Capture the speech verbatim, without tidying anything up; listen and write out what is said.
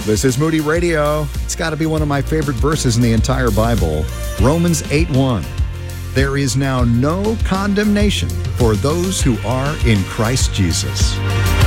This is Moody Radio. It's got to be one of my favorite verses in the entire Bible. Romans eight one. There is now no condemnation for those who are in Christ Jesus.